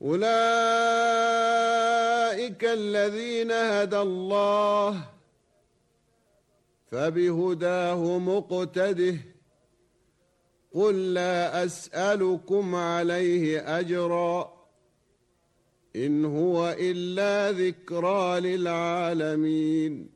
أولئك الذين هدى الله فبهداه مقتده قل لا أسألكم عليه أجرا إن هو إلا ذكرى للعالمين